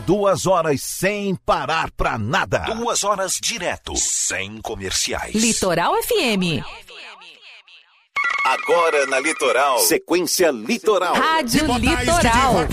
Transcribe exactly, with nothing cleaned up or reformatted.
Duas horas sem parar pra nada. Duas horas direto, sem comerciais. Litoral F M. Agora na Litoral. Sequência Litoral. Rádio Litoral.